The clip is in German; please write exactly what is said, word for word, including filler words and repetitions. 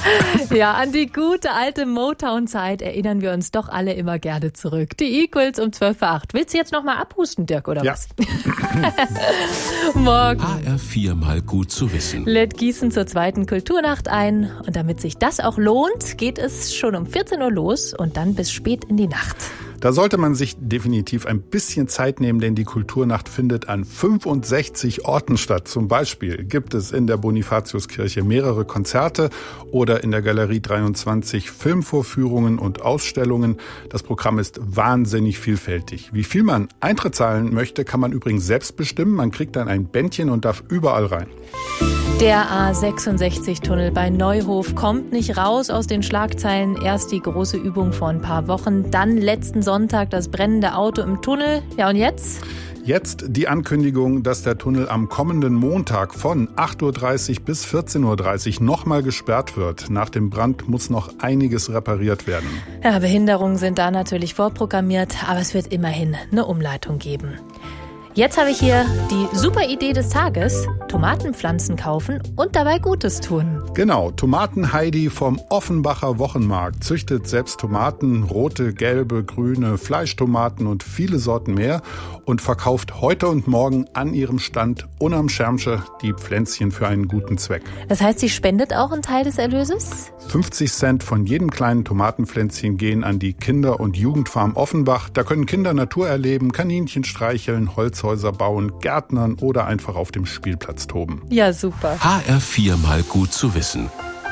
Ja, an die gute alte Motown-Zeit erinnern wir uns doch alle immer gerne zurück. Die Equals um zwölf Uhr acht. Willst du jetzt noch mal abhusten, Dirk, oder ja. was? Morgen H R vier mal gut zu wissen. lädt Gießen zur zweiten Kulturnacht ein. Und damit sich das auch lohnt, geht es schon um vierzehn Uhr los und dann bis spät in die Nacht. Da sollte man sich definitiv ein bisschen Zeit nehmen, denn die Kulturnacht findet an fünfundsechzig Orten statt. Zum Beispiel gibt es in der Bonifatiuskirche mehrere Konzerte oder in der Galerie dreiundzwanzig Filmvorführungen und Ausstellungen. Das Programm ist wahnsinnig vielfältig. Wie viel man Eintritt zahlen möchte, kann man übrigens selbst bestimmen. Man kriegt dann ein Bändchen und darf überall rein. Der A sechsundsechzig-Tunnel bei Neuhof kommt nicht raus aus den Schlagzeilen. Erst die große Übung vor ein paar Wochen, dann letzten Sonntag das brennende Auto im Tunnel. Ja, und jetzt? Jetzt die Ankündigung, dass der Tunnel am kommenden Montag von acht Uhr dreißig bis vierzehn Uhr dreißig nochmal gesperrt wird. Nach dem Brand muss noch einiges repariert werden. Ja, Behinderungen sind da natürlich vorprogrammiert, aber es wird immerhin eine Umleitung geben. Jetzt habe ich hier die super Idee des Tages. Tomatenpflanzen kaufen und dabei Gutes tun. Genau, Tomaten-Heidi vom Offenbacher Wochenmarkt züchtet selbst Tomaten, rote, gelbe, grüne, Fleischtomaten und viele Sorten mehr und verkauft heute und morgen an ihrem Stand unterm Schirmsche die Pflänzchen für einen guten Zweck. Das heißt, sie spendet auch einen Teil des Erlöses? fünfzig Cent von jedem kleinen Tomatenpflänzchen gehen an die Kinder- und Jugendfarm Offenbach. Da können Kinder Natur erleben, Kaninchen streicheln, Holzhäuser bauen, Gärtnern oder einfach auf dem Spielplatz toben. Ja, super. H R vier mal gut zu wissen.